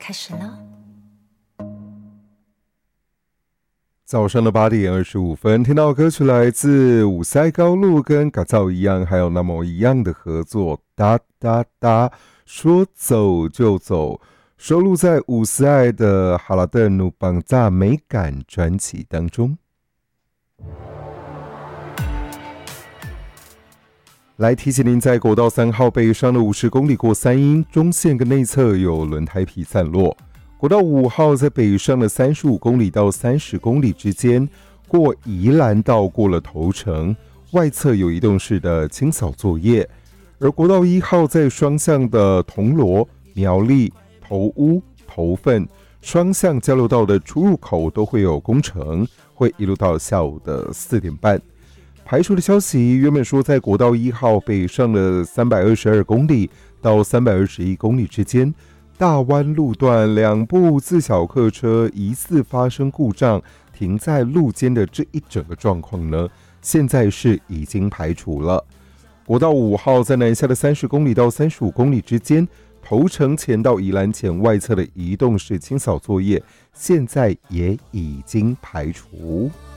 开始了。 早上的8点25分，听到歌曲来自五塞高路跟嘎造一样，还有那么一样的合作，哒哒哒，说走就走，收录在五塞的《哈拉德努邦扎美感》专辑当中。来提醒您，在国道3号北上的50公里过三鶯中线跟内侧有轮胎皮散落。国道5号在北上的35公里到30公里之间，过宜兰道过了头城，外侧有移动式的清扫作业。而国道1号在双向的铜锣、苗栗、头屋、头份双向交流道的出入口都会有工程，会一路到下午的4点半。排除的消息原本说在国道1号北上的322公里到321公里之间，大湾路段2部自小客车疑似发生故障，停在路肩的这一整个状况呢，现在是已经排除了。国道5号在南下的30公里到35公里之间，头城前到宜兰前外侧的移动式清扫作业，现在也已经排除。